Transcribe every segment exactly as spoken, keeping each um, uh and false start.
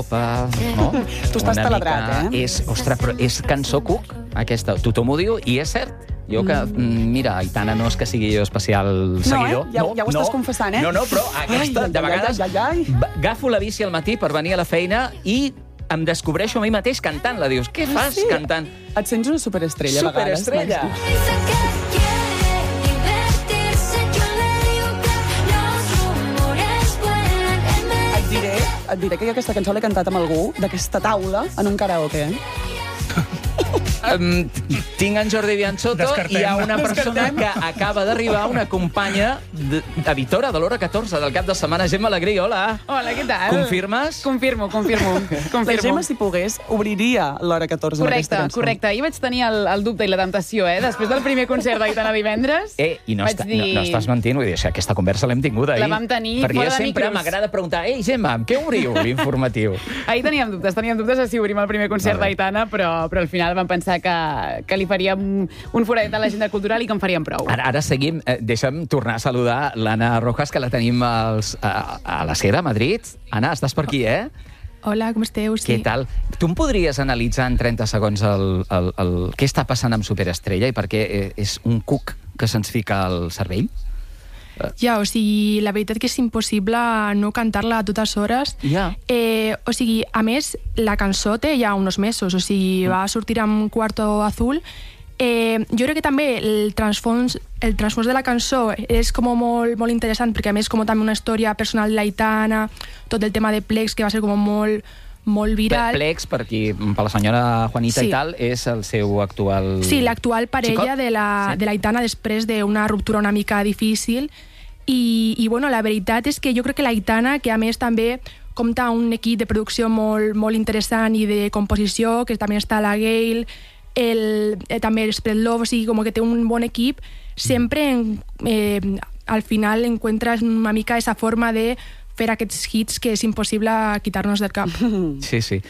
sopa, no? Tu estàs Una taladrat, mica... eh? És, ostres, però és cançó Cook, aquesta. Tothom ho diu i és cert. Jo que, mm. mira, Aitana no és que sigui jo especial seguidor. No, eh? Ja, ja ho estàs no, confessant, eh? No, no, però aquesta, ai, de vegades, ai, ai, ai. agafo la bici al matí per venir a la feina i em descobreixo a mi mateix cantant-la. Dius, què fas sí? cantant? Et sents una superestrella, Superestrella. a vegades. Et diré, et diré que jo aquesta cançó l'he cantat amb algú d'aquesta taula en un karaoke, eh? Um, tinc en Jordi Bianciotto Descartem. i hi ha una persona Descartem. que acaba d'arribar, una companya de, editora de l'Hora catorze del cap de setmana, Gemma Alegrí, hola. Hola, què tal? Confirmes? Confirmo, confirmo. confirmo. La Gemma, si pogués, obriria l'Hora catorze amb Correcte, aquesta cançó. correcte. Ahir vaig tenir el, el dubte i la temptació, eh? Després del primer concert d'Aitana divendres... Eh, i no, vaig està, dir... no, no estàs mentint, vull dir, aquesta conversa l'hem tingut ahir. La vam tenir Perquè fora jo de sempre micros. m'agrada preguntar, ei, Gemma, amb què obriu l'informatiu? Ahir teníem dubtes, teníem dubtes de si obrim el primer concert Molt bé. d'Aitana, però, però al final vam pensar que, que li faríem un foradet a l'agenda cultural i que en faríem prou. Ara, ara seguim. Eh, deixa'm tornar a saludar l'Anna Rojas, que la tenim als, a, a la Sera, a Madrid. Anna, estàs per aquí, eh? Hola, com esteu? Sí. Què tal? Tu em podries analitzar en trenta segons el, el, el, què està passant amb Superestrella i per què eh, és un cuc que se'ns fica al cervell? Ja, o sigui, la veritat que és impossible no cantar-la a totes hores. Ja. Eh, o sigui, a més, la cançó té ja uns mesos, o sigui, va sortir amb Cuarto Azul. Eh, jo crec que també el transfons, el transfons de la cançó és com molt, molt interessant, perquè a més com també una història personal de l'Aitana, tot el tema de Plex, que va ser com molt, molt viral. Plex, per aquí, per la senyora Juanita Sí. i tal, és el seu actual... Sí, l'actual parella xicot? de la, Sí. de l'Aitana després d'una ruptura una mica difícil. I, i bueno, la veritat és que jo crec que l'Aitana, que a més també compta amb un equip de producció molt, molt interessant i de composició, que també està la Gail, el, eh, també el Spread Love, o sigui, com que té un bon equip, sempre en, eh, al final encuentras una mica esa forma de fer aquests hits que és impossible quitar-nos del cap. Sí, sí.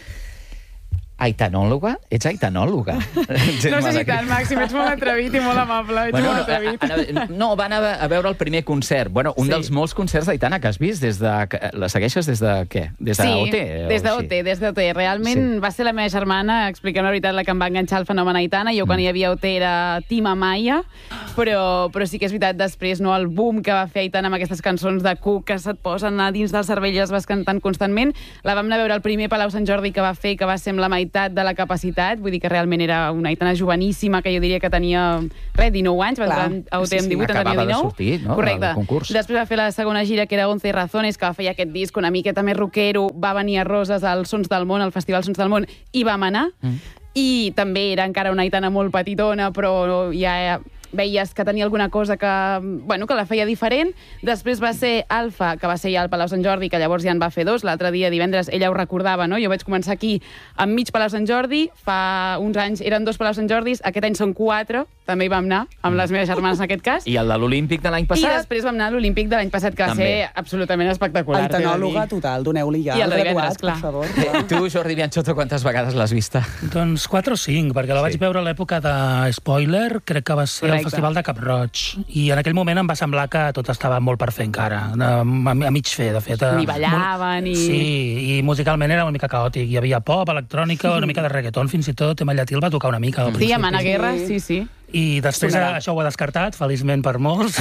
Aitanòloga? Ets aitanòloga? No sé si tant, Màxim, ets molt atrevit i molt amable. Ets Bueno, molt atrevit. a, a, no, van a, a veure el primer concert. Bueno, un Sí. dels molts concerts d'Aitana que has vist des de... La segueixes des de què? Des de Sí, O T? des d'O T, des d'O T. Realment Sí. va ser la meva germana, expliquem la veritat, la que em va enganxar el fenomen Aitana. Jo quan Mm. hi havia O T era Team Amaya, però, però sí que és veritat després, no, el boom que va fer Aitana amb aquestes cançons de Cook que se't posen a dins del cervell i les vas cantant constantment. La vam anar a veure el primer Palau Sant Jordi que va fer, que va ser amb la meitat de la capacitat, vull dir que realment era una Aitana joveníssima, que jo diria que tenia, res, dinou anys, va Clar. entrar a O T Sí, amb sí. divuit, en Acabava tenia de dinou. sortir, no, Correcte. del concurs. Després va fer la segona gira, que era Once Razones, que va fer aquest disc una miqueta més rockero, va venir a Roses als Sons del Món, al Festival Sons del Món, i vam anar. Mm. I també era encara una Aitana molt petitona, però ja veies que tenia alguna cosa que, bueno, que la feia diferent. Després va ser Alfa, que va ser ja al Palau Sant Jordi, que llavors ja en va fer dos. L'altre dia, divendres, ella ho recordava, no? Jo vaig començar aquí amb mig Palau Sant Jordi, fa uns anys eren dos Palau Sant Jordis, aquest any són quatre, també hi vam anar, amb les meves germanes en aquest cas. I el de l'Olímpic de l'any I passat? després vam anar a l'Olímpic de l'any passat, que va També. ser absolutament espectacular. t'he de dir. Aitanòloga total, doneu-li ja I el de el divendres, graduat, clar. per favor. Eh, tu, Jordi Bianciotto, quantes vegades l'has vista? Doncs quatre o cinc, perquè la Sí. vaig veure a l'època de Spoiler, crec que va ser Correcte. al Festival de Cap-roig, i en aquell moment em va semblar que tot estava molt per fer encara, a, a mig fer, de fet. Ni ballaven, ni... Sí, i musicalment era una mica caòtic. Hi havia pop, electrònica, una mica de reggaeton, fins i tot Emma Llatí el va tocar una mica. al Sí, principi. amb Anna Guerra, sí, sí. I després Sonarà. això ho ha descartat, feliçment per molts.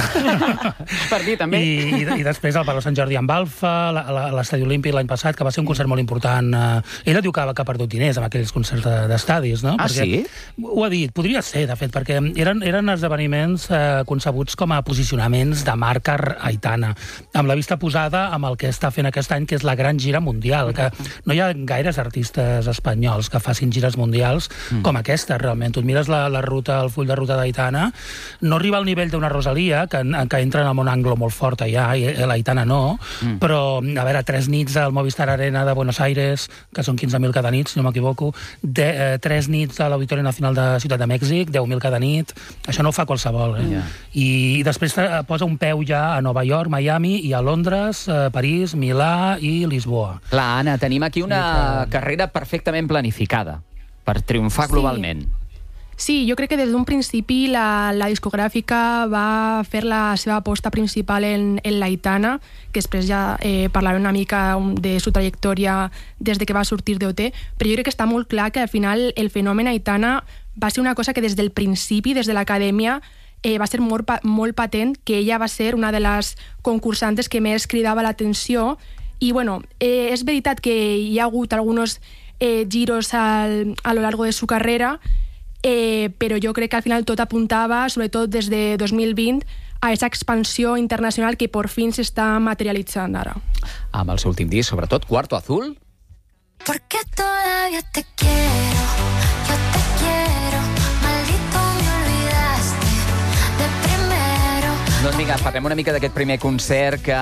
Per dir, també. I, i, I després el Palau Sant Jordi amb Alfa, la- la- l'Estadi Olímpic l'any passat, que va ser un concert molt important. Eh, ella diu que, que ha perdut diners amb aquells concerts de- d'estadis, no? Ah, sí? Ho ha dit, podria ser, de fet, perquè eren, eren esdeveniments eh, concebuts com a posicionaments de marca Aitana, amb la vista posada amb el que està fent aquest any, que és la gran gira mundial, que no hi ha gaires artistes espanyols que facin gires mundials mm. com aquesta, realment. Tu et mires la, la ruta, el full de ruta d'Aitana, no arriba al nivell d'una Rosalia, que, que entra en el món anglo molt fort allà, i l'Aitana no, mm. però, a veure, tres nits al Movistar Arena de Buenos Aires, que són quinze mil cada nit, si no m'equivoco, de, eh, tres nits a l'Auditori Nacional de Ciutat de Mèxic, deu mil cada nit, això no ho fa qualsevol. Eh? Yeah. I, I després eh, posa un peu ja a Nova York, Miami, i a Londres, eh, París, Milà i Lisboa. Clar, Anna, tenim aquí una carrera perfectament planificada per triomfar Sí. globalment. Sí, jo crec que des d'un principi la, la discogràfica va fer la seva aposta principal en, en l'Aitana, que després ja eh, parlaré una mica de su trajectòria des de que va sortir d'O T, però jo crec que està molt clar que al final el fenomen Aitana va ser una cosa que des del principi, des de l'acadèmia, eh, va ser molt, molt patent, que ella va ser una de les concursantes que més cridava l'atenció. I, bueno, eh, és veritat que hi ha hagut alguns eh, giros al, a lo largo de su carrera, Eh, però jo crec que al final tot apuntava, sobretot des de dos mil vint, a aquesta expansió internacional que por fin s'està materialitzant ara. Amb el seu últim disc, sobretot, Cuarto Azul. Porque todavía te quiero, yo te quiero, maldito me olvidaste de primero. Doncs vinga, parlem una mica d'aquest primer concert que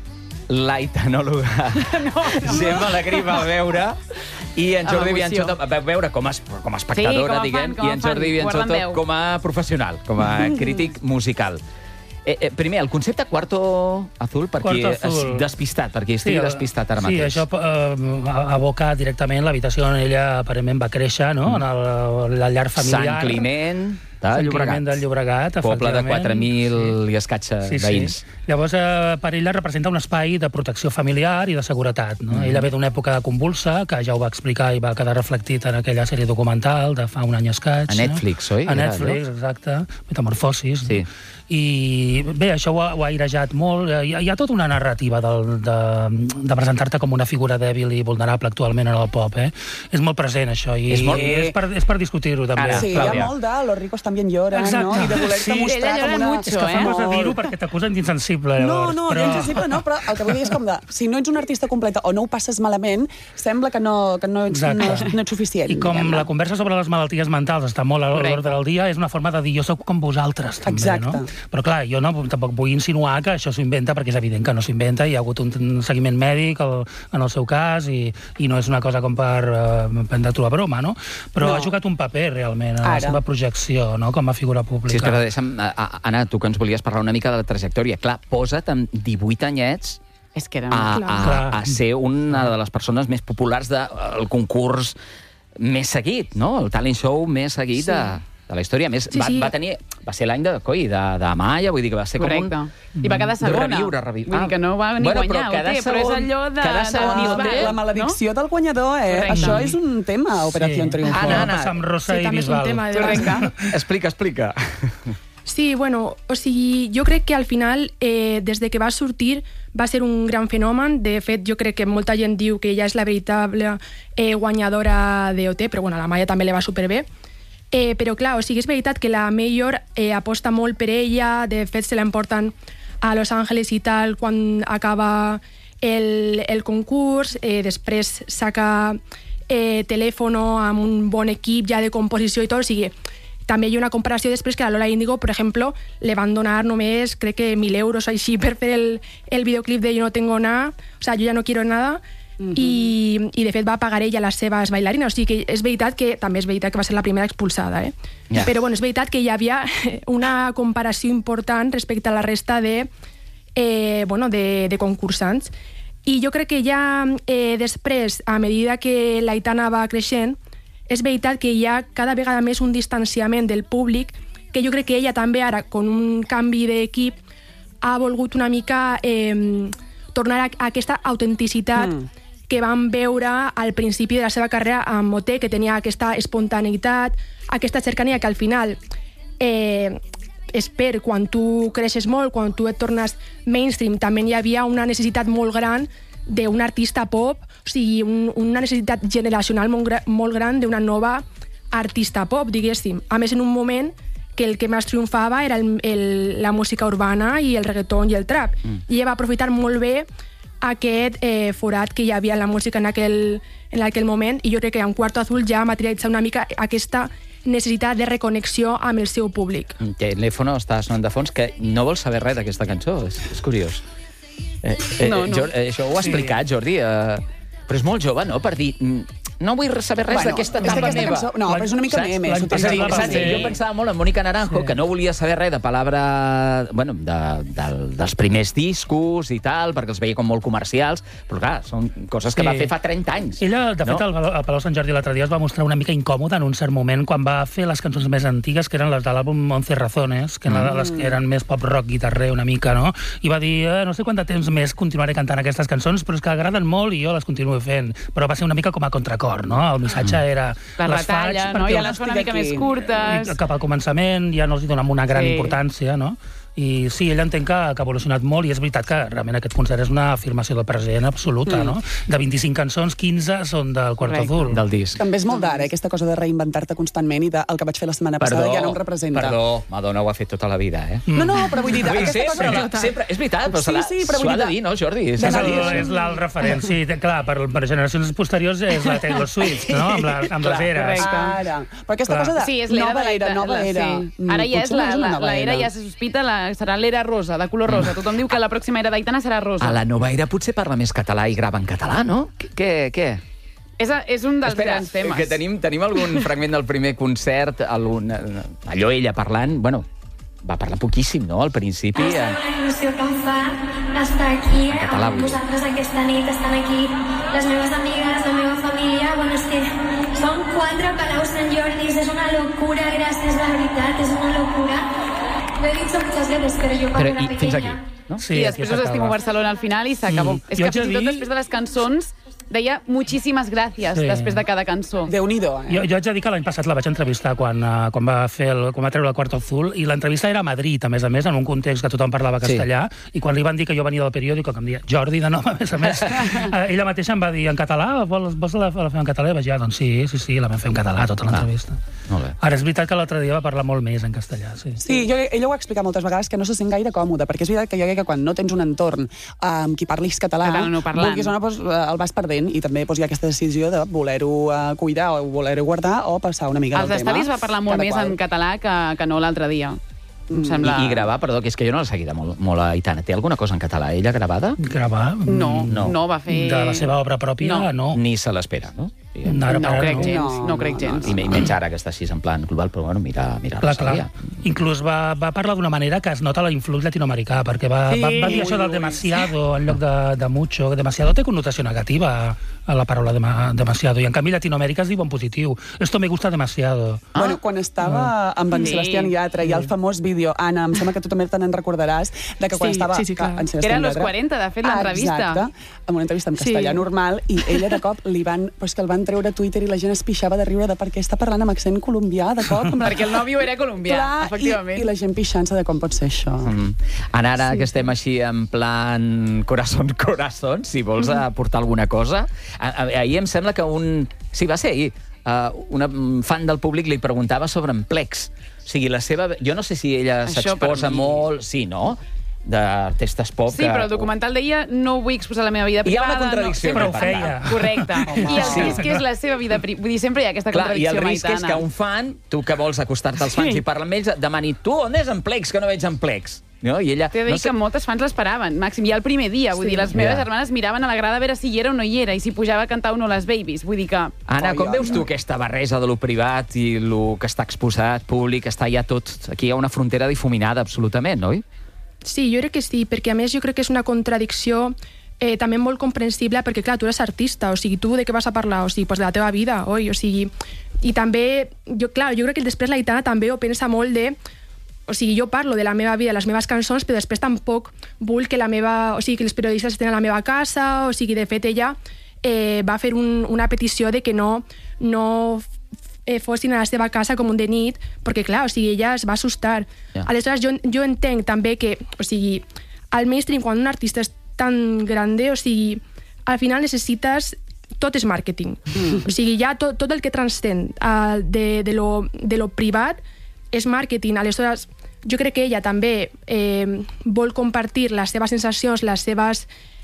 l'aitanòloga no, no. Gemma Alegrí va veure i en Jordi Bianchotto va veure com a, com a espectadora, sí, diguem, i en Jordi Bianchotto com a professional, com a crític musical. Eh, eh, primer, el concepte Cuarto Azul, per qui és despistat, per qui estigui sí, despistat ara mateix. Sí, això eh, aboca directament l'habitació on ella aparentment va créixer, no? Mm. en el, la llar familiar. Sant Climent de Sant Llobregat. Climent del Llobregat, poble de quatre mil sí. i escaig sí, veïns. Sí. Llavors, eh, per ella representa un espai de protecció familiar i de seguretat. No? Mm. Ella ve d'una època de convulsa, que ja ho va explicar i va quedar reflectit en aquella sèrie documental de fa un any escaig. A Netflix, no? oi? A Netflix, exacte. Metamorfosis. Sí. I bé, això ho ha, ho ha airejat molt. Hi ha, hi ha tota una narrativa del, de, de presentar-te com una figura dèbil i vulnerable actualment en el pop, eh? És molt present, això, i és, molt... és, per, és per discutir-ho, també. Ara, sí, Clàudia. Hi ha molt de los ricos también lloran, exacte. No? I de voler-te sí. mostrar com una... Mucho, és que fa eh? cosa dir-ho perquè t'acusen d'insensible, llavors. No, no, però... d'insensible no, però el que vull dir és com de... Si no ets un artista completa o no ho passes malament, sembla que no, que no, ets, no, no ets suficient. I com diguem, la conversa sobre les malalties mentals està molt a l'ordre del dia, és una forma de dir jo sóc com vosaltres, també, exacte. No? Però clar, jo no tampoc vull insinuar que això s'ho inventa, perquè és evident que no s'ho inventa, hi ha hagut un seguiment mèdic el, en el seu cas, i, i no és una cosa com per uh, prendre-t'ho a broma, no? Però no. ha jugat un paper, realment, en la seva projecció, no?, com a figura pública. Sí, però deixa'm, Anna, tu que ens volies parlar una mica de la trajectòria. Clar, posa't amb divuit anyets és que era a, a, a ser una de les persones més populars del concurs més seguit, no? El talent show més seguit sí. de... de la història. A més, sí, va, sí. va tenir... Va ser l'any de, coi, de, de Maya, vull dir que va ser correcte. Com un... I va quedar segona. Reviure, reviure. Vull dir que no va ni bueno, guanyar, però, té, però és allò de... segon, de la, la maledicció no? del guanyador, eh? Correcte. Això és un tema, Operació sí. Triunfo. Anna, Anna. Amb Rosa sí, i Bisbal. És un tema de correcte. Explica, explica. Sí, bueno, o sigui, jo crec que al final, eh, des de que va sortir, va ser un gran fenomen. De fet, jo crec que molta gent diu que ella és la veritable eh, guanyadora d'O T, però bueno, la Maya també le va superbé. Eh, però clar, o sigui, és veritat que la Major eh, aposta molt per ella, de fet se l'emporten a Los Angeles i tal quan acaba el, el concurs, eh, després saca eh, Telèfono amb un bon equip ja de composició i tot, o sigui, també hi ha una comparació després que a Lola Índigo, per exemple, le van donar només, crec que mil euros així per fer el, el videoclip de Yo no tengo nada, o sea, yo ya no quiero nada, Uh-huh. I, i de fet va pagar ella les seves bailarines, o sigui que és veritat que també és veritat que va ser la primera expulsada, eh? Yeah. Però bueno, és veritat que hi havia una comparació important respecte a la resta de, eh, bueno, de, de concursants, i jo crec que ja eh, després, a medida que l'Aitana va creixent, és veritat que hi ha cada vegada més un distanciament del públic, que jo crec que ella també ara, con un canvi d'equip, ha volgut una mica eh, tornar a, a aquesta autenticitat mm. que vam veure al principi de la seva carrera amb O T, que tenia aquesta espontaneïtat, aquesta cercania que al final eh, és quan tu creixes molt, quan tu et tornes mainstream, també hi havia una necessitat molt gran d'un artista pop, o sigui, un, una necessitat generacional molt, molt gran d'una nova artista pop, diguéssim. A més, en un moment que el que més triomfava era el, el, la música urbana i el reggaeton i el trap. Mm. I ella va aprofitar molt bé aquest eh, forat que hi havia en la música en aquell, en aquell moment, i jo crec que en Cuarto Azul ja materialitza una mica aquesta necessitat de reconnexió amb el seu públic. Telèfono està sonant de fons, que no vol saber res d'aquesta cançó, és, és curiós. Eh, eh, no, no. Jordi, eh, això ho ha explicat, sí. Jordi, eh, però és molt jove, no?, per dir... no vull saber res bueno, d'aquesta etapa meva. Cançó, no, però és una mica meme. Jo pensava molt en Mónica Naranjo, que no volia saber res de palabra... Bueno, de, de, dels primers discos i tal, perquè els veia com molt comercials, però clar, són coses que sí. va fer fa trenta anys. Ella, de fet, no? al Palau Sant Jordi l'altre dia es va mostrar una mica incòmoda en un cert moment quan va fer les cançons més antigues, que eren les de l'àlbum Once Razones, que eren mm. les que eren més pop-rock, guitarrer, una mica, no? I va dir, eh, no sé quant de temps més continuaré cantant aquestes cançons, però és que agraden molt i jo les continuo fent. Però va ser una mica com a contracor, no? El missatge era... La retalla, no? Ja les fa una mica més curtes. Cap al començament ja no els donem una gran sí. importància, no? I sí, ell entenc que, que ha evolucionat molt i és veritat que realment aquest concert és una afirmació del present absoluta, mm. no? De vint-i-cinc cançons, quinze són del Cuarto Azul. Del disc. També és molt d'ara, eh, aquesta cosa de reinventar-te constantment i de, el que vaig fer la setmana perdó, passada ja no em representa. Perdó, Madonna ho ha fet tota la vida, eh? Mm. No, no, però vull dir... Vull dir sempre, cosa... sempre, és veritat, però sí, sí, s'ho ha de dir, no, Jordi? És, el, és l'alt referent, sí, clar, per, per generacions posteriors és la Taylor Swift, no? Amb, la, amb les eres. Ara. Però aquesta cosa de sí, és nova era, nova era. Ara ja és l'era, ja se sospita, serà l'era rosa, de color rosa. Tothom diu que la pròxima era d'Aitana serà rosa. A la nova era potser parla més català i grava en català, no? Què? Què? És, és un dels Espera, grans temes. Que tenim, tenim algun fragment del primer concert, algun, allò ella parlant, bueno, va parlar poquíssim, no?, al principi. La il·lusió que em fa estar aquí en català, amb vosaltres aquesta nit, estan aquí les meves amigues, la meva família. Bueno, és que són quatre Palau Sant Jordis, és una locura, gràcies, la veritat, és una locura. Lo he dicho muchas veces, pero yo cuando era pequeña... Fins aquí, no? Sí, I després us estimo Barcelona al final i s'acabó. Mm. És que fins i tot després de les cançons deia moltíssimes gràcies sí. després de cada cançó. Déu-n'hi-do, eh? Jo, jo haig de dir que l'any passat la vaig entrevistar quan, uh, quan, va fer el, quan va treure el Cuarto Azul, i l'entrevista era a Madrid, a més a més, en un context que tothom parlava castellà, sí. i quan li van dir que jo venia del periòdico, que em deia Jordi de nom, a més a més, uh, ella mateixa em va dir, en català? Vols, vols la, la fer en català? I vaig dir, doncs sí, sí, sí, la vam fer en català, tota l'entrevista. Ah, Ara, és veritat que l'altre dia va parlar molt més en castellà, sí. Sí, jo, ella ho ha explicat moltes vegades, que no se sent gaire còmode, perquè és veritat que jo crec que quan no tens un entorn amb qui parlis català, no vulguis o no, doncs, el vas perdent, i també doncs, hi ha aquesta decisió de voler-ho uh, cuidar o voler-ho guardar o passar una mica del tema. Als estadis va parlar molt més en català que, que no l'altre dia. Em sembla... I, I gravar, perdó, que és que jo no l'he seguida molt, molt a Aitana. Té alguna cosa en català, ella, gravada? Gravar? No, no, no va fer... De la seva obra pròpia, no. no. Ni se l'espera, no? No, no, no crec no. gens, no, no crec no, gens. I menys ara que està així en plan global, però bueno, mira, mira clar, clar. Inclús va, va parlar d'una manera que es nota l'influx latinoamericà, perquè va, sí, va, va dir això del demasiado en lloc de, de mucho. Demasiado té connotació negativa a la paraula de, demasiado, i en canvi Latinoamèrica es diu en positiu. Esto me gusta demasiado. Ah. Bueno, quan estava ah. amb en sí. Sebastián Yatra i el famós vídeo, Anna, em sembla que tu també te'n recordaràs, de que quan sí, estava... Sí, sí, clar. En que eren los quaranta, de fet, l'entrevista. Exacte, amb una entrevista en castellà sí. normal, i ella de cop li van... Pues que el van treure a Twitter i la gent es pixava de riure de per què està parlant amb accent colombià, de cop. Perquè el nòvio era colombià, clar, efectivament. I, I la gent pixant-se de com pot ser això. Mm. Ara sí. que estem així en plan corazón, corazón, si vols mm. aportar alguna cosa. Ahir em sembla que un... Sí, va ser ahir. Uh, una fan del públic li preguntava sobre en Plex. O sigui, la seva... Jo no sé si ella s'exposa mi... molt... Sí, no? D'artistes pop... Sí, que... però el documental deia no vull exposar la meva vida privada... Hi ha una contradicció. No, però ho feia. Correcte. Home, I el sí. risc és la seva vida privada. Vull dir, sempre hi ha aquesta clar, contradicció maitana. I el risc maitana. és que un fan, tu que vols acostar-te als fans sí. i parlar amb ells, demani, tu, on és en Plex, que no veig en Plex? No? I ella... T'he de dir no sé... que moltes fans l'esperaven, Màxim, ja el primer dia. Vull sí. dir, les meves yeah. germanes miraven a la grada a veure si hi era o no hi era, i si pujava a cantar o no les Babies. Vull dir que... Anna, com veus tu aquesta barreja de lo privat i lo que està exposat, públic, està ja tot... Aquí hi ha una frontera difuminada, absolutament, oi? Sí, jo crec que sí, perquè a més jo crec que és una contradicció eh, també molt comprensible, perquè clar, tu eres artista, o sigui, tu de què vas a parlar? O sigui, pues de la teva vida, oi? O sigui, i també, jo, clar, jo crec que després la Aitana també ho pensa molt de... O sigui, jo parlo de la meva vida, les meves cançons, però després tampoc vull que la meva... O sigui, que els periodistes estén a la meva casa, o sigui, de fet, ella eh, va fer un, una petició de que no... no eh, fossin a la seva casa com un de nit, perquè, clar, o sigui, ella es va assustar. Yeah. Aleshores, jo, jo entenc també que, o sigui, al mainstream, quan un artista és tan grande, o sigui, al final necessites... Tot és màrqueting. Mm. O sigui, ja tot, tot el que transcén uh, de, de, lo, de lo privat és màrqueting. Aleshores, jo crec que ella també eh, vol compartir les seves sensacions, les seves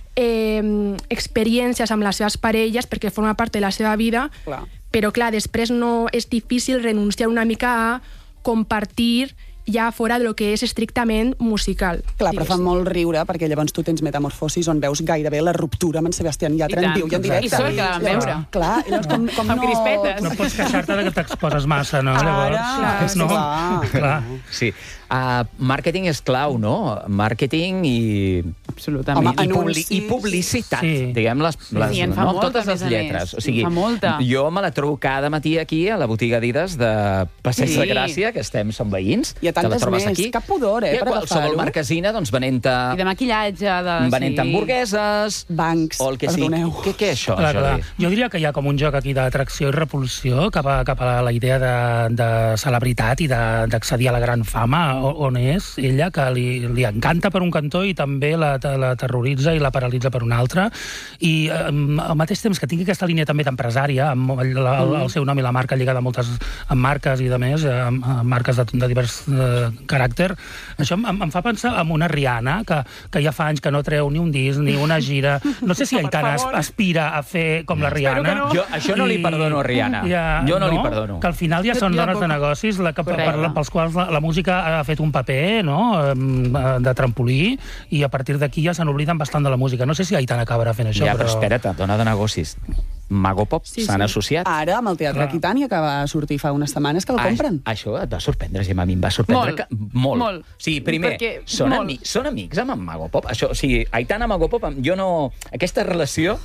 eh, experiències amb les seves parelles, perquè forma part de la seva vida, clar. Però clar, després no és difícil renunciar una mica a compartir ja fora de lo que és estrictament musical. Clar, però fa molt riure, perquè llavors tu tens Metamorfosis, on veus gairebé la ruptura amb en Sebastián Yatra en viu i en directe. I sort que la vam veure. Clar, i llavors com, com amb no... crispetes. No pots queixar-te que t'exposes massa, no? Ara, llavors, no? clar. clar. Sí. Uh, màrqueting és clau, no? Màrqueting i... Absolutament. Home, I, publi i publicitat, sí. diguem les, les Sí, en fa no? molta, totes les a més a lletres. més. O sigui, En fa molta. jo me la trobo cada matí aquí a la botiga Adidas de Passeig Sí. de Gràcia, que estem, som veïns. I a tantes te la trobes més. aquí. Cap pudor, eh, I a per qualsevol agafar-ho. marquesina, doncs, venent-te... I de maquillatge, de... venent sí. hamburgueses... Bancs, o el que perdoneu. sigui. Què, què és això, Clar, clar. Jordi? Jo diria que hi ha com un joc aquí d'atracció i repulsió cap a, cap a la idea de, de celebritat i de- d'accedir a la gran fama, o- on és ella, que li, li encanta per un cantó i també la, la terroritza i la paralitza per un altre. I eh, al mateix temps que tingui aquesta línia també d'empresària, amb el, el, el seu nom i la marca lligada a moltes amb marques i de més, eh, amb, amb marques de, de divers eh, caràcter, això em, em fa pensar en una Rihanna, que, que ja fa anys que no treu ni un disc, ni una gira. No sé si Aitana as- aspira a fer com la Rihanna. no. Jo això no li perdono a Rihanna. Jo no li perdono. Que al final ja són Jo dones de tampoc. negocis la, que, per, Correcte. pels quals la, la música ha fet un paper, no?, em, de trampolí, i a partir d'aquí ja se n'obliden bastant de la música. No sé si Aitana acabarà fent això, Ja, però però... espera't, dona de negocis. Mago Pop Sí, s'han sí. associat. Ara, amb el Teatre Clar. Aquitània, que va sortir fa unes setmanes, que el Ah, compren. això et va sorprendre, Gemma, a mi em va sorprendre. Molt. Que, molt. Molt. Sí, primer, Perquè són, molt. ami són amics amb en Mago Pop. Això, o sigui, Aitana, Mago Pop, jo no... Aquesta relació...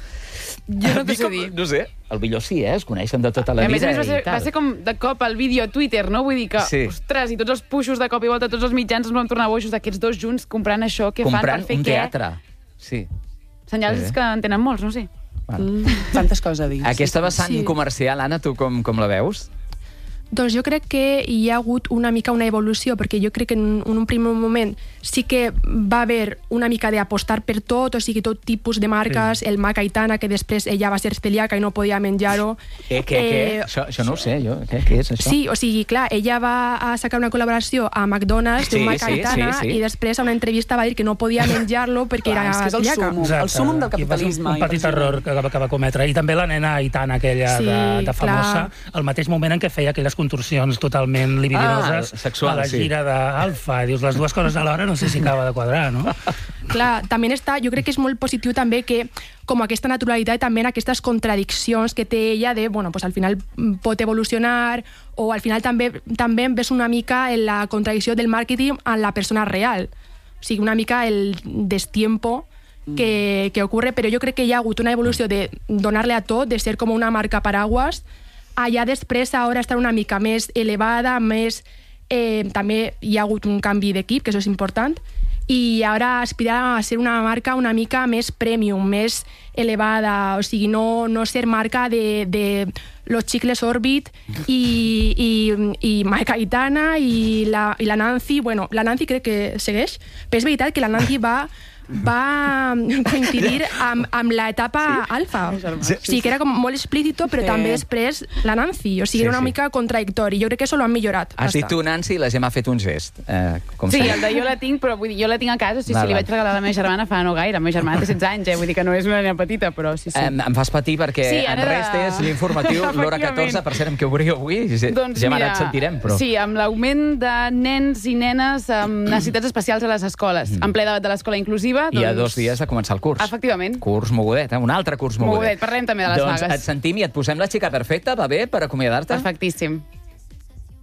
Jo no t'ho sé com- dir. No sé, el millor sí, eh? Es coneixen de tota la A més vida a més, va ser, i tal. va ser com de cop el vídeo a Twitter, no? Vull dir que, Sí. ostres, i tots els puixos de cop i volta, tots els mitjans ens vam tornar boixos d'aquests dos junts comprant això, què Comprant fan per fer un què? teatre. Sí. Senyals Sí. que en tenen molts, no sé. Bueno. Tantes coses a dir. Aquesta vessant Sí. comercial, Anna, tu com, com la veus? Doncs jo crec que hi ha hagut una mica una evolució, perquè jo crec que en, en un primer moment sí que va haver una mica d'apostar per tot, o sigui, tot tipus de marques, Sí. el Mac Aitana, que després ella va ser celíaca i no podia menjar-ho. Eh, què, què? Eh, Això, això no ho sé, jo. Què, què és això? Sí, o sigui, clar, ella va a sacar una col·laboració a McDonald's d'un Sí, Mac sí, Aitana sí, sí. i després a una entrevista va dir que no podia menjar-lo perquè Clar, era és que és el celíaca. súmum. El súmum del Aquí va ser capitalisme, Un, un petit impressionant. error que, va- que va cometre. I també la nena Aitana, aquella Sí, de, de famosa, clar. al mateix moment en què feia aquelles contorsions totalment libidinoses Ah, sexual, a la sí. gira d'Alfa. Dius, les dues coses alhora no sé si acaba de quadrar, no? Clar, també està, jo crec que és molt positiu també que com aquesta naturalitat i també en aquestes contradiccions que té ella de, bueno, pues al final mm, pot evolucionar o al final també també ves una mica en la contradicció del màrqueting en la persona real. O sigui, una mica el destiempo que, que ocurre, però jo crec que hi ha hagut una evolució de donar-le a tot, de ser com una marca paraguas, allà després ara estar una mica més elevada, més... Eh, també hi ha hagut un canvi d'equip, que això és important, i ara aspirar a ser una marca una mica més premium, més elevada, o sigui, no, no ser marca de, de los chicles Orbit i, i, i Mac Aitana i la, i la Nancy, bueno, la Nancy crec que segueix, però és veritat que la Nancy va va coincidir amb, amb l'etapa sí? alfa. Sí. O sigui, que era com molt explícito, però Sí. també després la Nancy. O sigui, Sí, era una sí. mica contradictori. Jo crec que això lo han millorat. Has dit bastant. tu, Nancy, i la Gemma ha fet un gest. Eh, com Sí, sempre. el de jo la tinc, però vull dir, jo la tinc a casa, sí, Val, sí, li val. vaig regalar a la meva germana fa no gaire. La meva germana té setze anys, eh? Vull dir que no és una nena petita, però sí, sí. Eh, em fas patir perquè Sí, en ara de- rest és l'informatiu, l'hora catorze, per cert, amb què obríeu avui? Doncs Gemma, mira, ara et sentirem, però... Sí, amb l'augment de nens i nenes amb necessitats especials a les escoles, en ple debat de l'escola inclusiva... Hi ha doncs... dos dies de començar el curs. Efectivament. Curs mogudet, eh? Un altre curs mogudet. Mogudet, parlem també de les doncs vagues. et sentim i et posem la xica perfecta, va bé, per acomiadar-te? Perfectíssim.